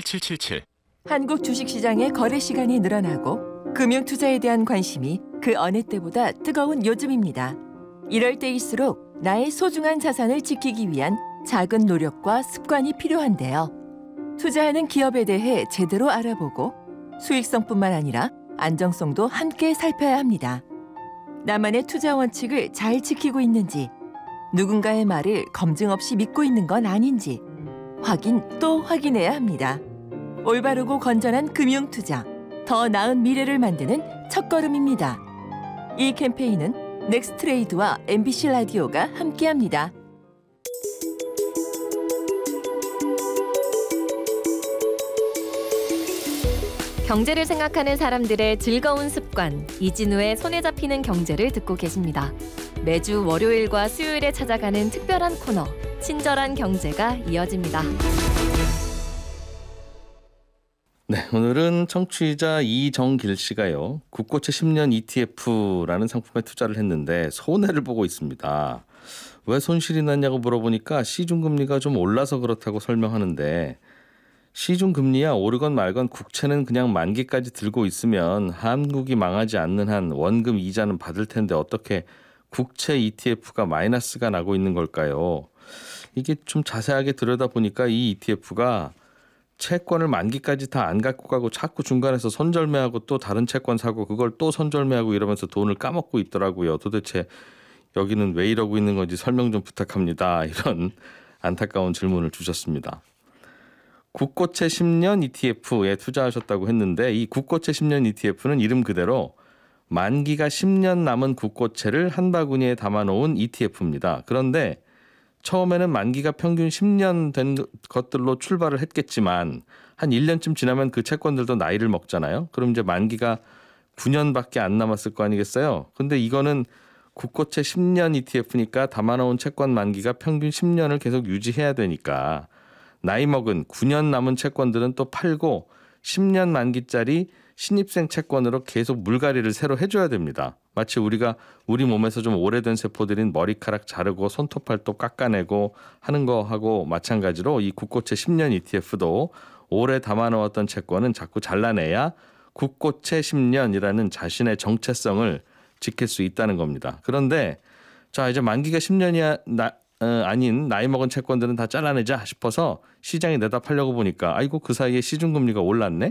1777. 한국 주식시장의 거래 시간이 늘어나고 금융투자에 대한 관심이 그 어느 때보다 뜨거운 요즘입니다. 이럴 때일수록 나의 소중한 자산을 지키기 위한 작은 노력과 습관이 필요한데요. 투자하는 기업에 대해 제대로 알아보고 수익성뿐만 아니라 안정성도 함께 살펴야 합니다. 나만의 투자 원칙을 잘 지키고 있는지, 누군가의 말을 검증 없이 믿고 있는 건 아닌지 확인 또 확인해야 합니다. 올바르고 건전한 금융투자, 더 나은 미래를 만드는 첫걸음입니다. 이 캠페인은 넥스트레이드와 MBC 라디오가 함께합니다. 경제를 생각하는 사람들의 즐거운 습관, 이진우의 손에 잡히는 경제를 듣고 계십니다. 매주 월요일과 수요일에 찾아가는 특별한 코너, 친절한 경제가 이어집니다. 네, 오늘은 청취자 이정길 씨가요. 국고채 10년 ETF라는 상품에 투자를 했는데 손해를 보고 있습니다. 왜 손실이 났냐고 물어보니까 시중금리가 좀 올라서 그렇다고 설명하는데, 시중금리야 오르건 말건 국채는 그냥 만기까지 들고 있으면 한국이 망하지 않는 한 원금 이자는 받을 텐데 어떻게 국채 ETF가 마이너스가 나고 있는 걸까요? 이게 좀 자세하게 들여다보니까 이 ETF가 채권을 만기까지 다 안 갖고 가고 자꾸 중간에서 선절매하고 또 다른 채권 사고 그걸 또 선절매하고 이러면서 돈을 까먹고 있더라고요. 도대체 여기는 왜 이러고 있는 건지 설명 좀 부탁합니다. 이런 안타까운 질문을 주셨습니다. 국고채 10년 ETF에 투자하셨다고 했는데, 이 국고채 10년 ETF는 이름 그대로 만기가 10년 남은 국고채를 한 바구니에 담아놓은 ETF입니다. 그런데 처음에는 만기가 평균 10년 된 것들로 출발을 했겠지만 한 1년쯤 지나면 그 채권들도 나이를 먹잖아요. 그럼 이제 만기가 9년밖에 안 남았을 거 아니겠어요. 근데 이거는 국고채 10년 ETF니까 담아놓은 채권 만기가 평균 10년을 계속 유지해야 되니까 나이 먹은 9년 남은 채권들은 또 팔고 10년 만기짜리 신입생 채권으로 계속 물갈이를 새로 해줘야 됩니다. 마치 우리가 우리 몸에서 좀 오래된 세포들인 머리카락 자르고 손톱팔도 깎아내고 하는 거하고 마찬가지로 이 국고채 10년 ETF도 오래 담아놓았던 채권은 자꾸 잘라내야 국고채 10년이라는 자신의 정체성을 지킬 수 있다는 겁니다. 그런데 자, 이제 만기가 10년이 아닌 나이 먹은 채권들은 다 잘라내자 싶어서 시장에 내다 팔려고 보니까 아이고 그 사이에 시중금리가 올랐네.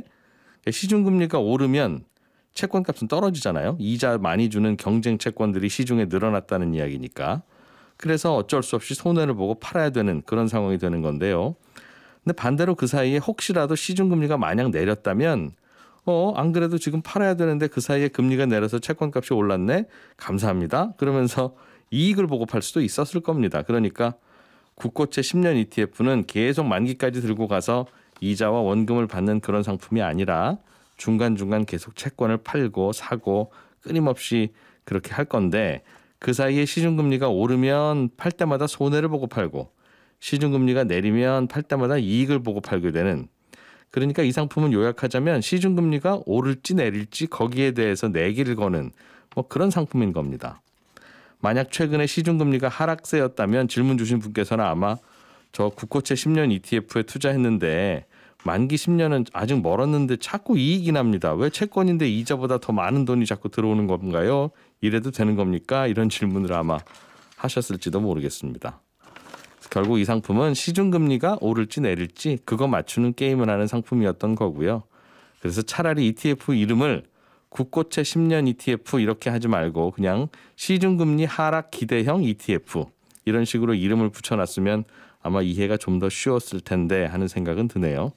시중금리가 오르면 채권값은 떨어지잖아요. 이자 많이 주는 경쟁 채권들이 시중에 늘어났다는 이야기니까. 그래서 어쩔 수 없이 손해를 보고 팔아야 되는 그런 상황이 되는 건데요. 근데 반대로 그 사이에 혹시라도 시중금리가 만약 내렸다면 안 그래도 지금 팔아야 되는데 그 사이에 금리가 내려서 채권값이 올랐네. 감사합니다. 그러면서 이익을 보고 팔 수도 있었을 겁니다. 그러니까 국고채 10년 ETF는 계속 만기까지 들고 가서 이자와 원금을 받는 그런 상품이 아니라 중간중간 계속 채권을 팔고 사고 끊임없이 그렇게 할 건데, 그 사이에 시중금리가 오르면 팔 때마다 손해를 보고 팔고 시중금리가 내리면 팔 때마다 이익을 보고 팔게 되는, 그러니까 이 상품은 요약하자면 시중금리가 오를지 내릴지 거기에 대해서 내기를 거는 그런 상품인 겁니다. 만약 최근에 시중금리가 하락세였다면 질문 주신 분께서는 아마 저 국고채 10년 ETF에 투자했는데 만기 10년은 아직 멀었는데 자꾸 이익이 납니다. 왜 채권인데 이자보다 더 많은 돈이 자꾸 들어오는 건가요? 이래도 되는 겁니까? 이런 질문을 아마 하셨을지도 모르겠습니다. 결국 이 상품은 시중금리가 오를지 내릴지 그거 맞추는 게임을 하는 상품이었던 거고요. 그래서 차라리 ETF 이름을 국고채 10년 ETF 이렇게 하지 말고 그냥 시중금리 하락 기대형 ETF 이런 식으로 이름을 붙여놨으면 아마 이해가 좀 더 쉬웠을 텐데 하는 생각은 드네요.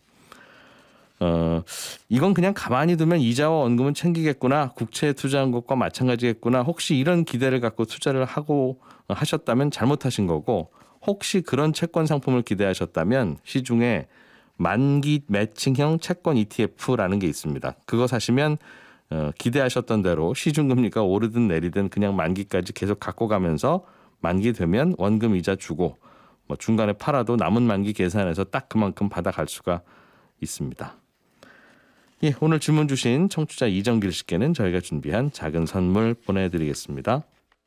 이건 그냥 가만히 두면 이자와 원금은 챙기겠구나, 국채에 투자한 것과 마찬가지겠구나, 혹시 이런 기대를 갖고 투자를 하셨다면 잘못하신 거고, 혹시 그런 채권 상품을 기대하셨다면 시중에 만기 매칭형 채권 ETF라는 게 있습니다. 그거 사시면 기대하셨던 대로 시중금리가 오르든 내리든 그냥 만기까지 계속 갖고 가면서 만기 되면 원금 이자 주고 중간에 팔아도 남은 만기 계산해서 딱 그만큼 받아갈 수가 있습니다. 예, 오늘 질문 주신 청취자 이정길 씨께는 저희가 준비한 작은 선물 보내드리겠습니다.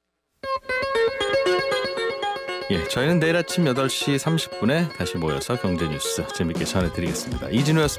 예, 저희는 내일 아침 8시 30분에 다시 모여서 경제 뉴스 재밌게 전해드리겠습니다. 이진우였습니다.